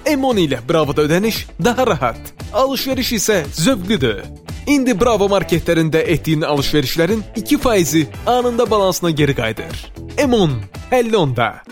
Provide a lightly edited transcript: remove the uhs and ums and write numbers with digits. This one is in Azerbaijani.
M10 ilə Bravoda ödəniş daha rahat, alışveriş isə zövqlüdür. İndi Bravo marketlərində etdiyin alışverişlərin 2%-i anında balansına geri qayıdır. M10, 50 onda.